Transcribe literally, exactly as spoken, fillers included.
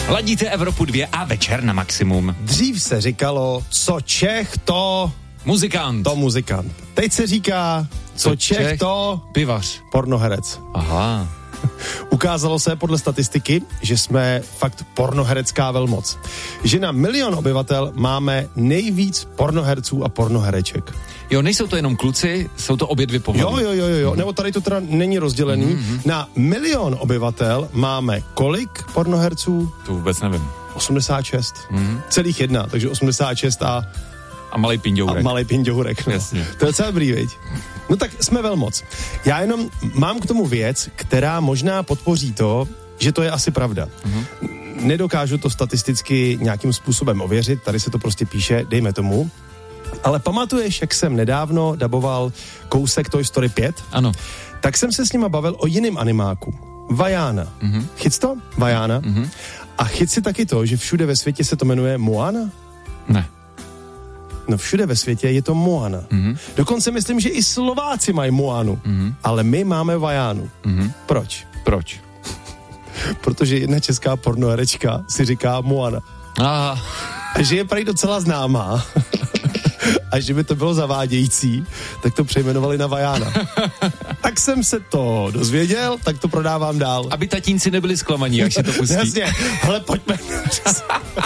Ladíte Evropu dva a večer na maximum. Dřív se říkalo, co Čech, to... Muzikant. To muzikant. Teď se říká, co, co Čech, Čech, to... Pivař. Pornoherec. Aha. Ukázalo se podle statistiky, že jsme fakt pornoherecká velmoc. Že na milion obyvatel máme nejvíc pornoherců a pornohereček. Jo, nejsou to jenom kluci, jsou to obě dvě pohlaví. Jo, jo, jo, jo, nebo tady to teda není rozdělený. Mm-hmm. Na milion obyvatel máme kolik pornoherců? To vůbec nevím. osmdesát šest. Mm-hmm. Celých jedna, takže osmdesát šest a... A malej pinďourek. A malej pinďourek, no. Jasně. To je docela dobrý, viď? No tak jsme velmoc. Já jenom mám k tomu věc, která možná podpoří to, že to je asi pravda. Mm-hmm. Nedokážu to statisticky nějakým způsobem ověřit, tady se to prostě píše, dejme tomu. Ale pamatuješ, jak jsem nedávno daboval kousek Toy Story pět? Ano. Tak jsem se s nima bavil o jiném animáku. Vajana. Mm-hmm. Chyc to? Vajana. Mm-hmm. A chyc si taky to, že všude ve světě se to jmenuje Moana? Ne. No všude ve světě je to Moana. Mm-hmm. Dokonce myslím, že i Slováci mají Moanu. Mm-hmm. Ale my máme Vajánu. Mm-hmm. Proč? Proč? Protože jedna česká pornoherečka si říká Moana. Ah. A že je prý docela známá. A že by to bylo zavádějící, tak to přejmenovali na Vajána. Tak jsem se to dozvěděl, tak to prodávám dál. Aby tatínci nebyli zklamaní, jak si to pustí. Jasně, ale pojďme.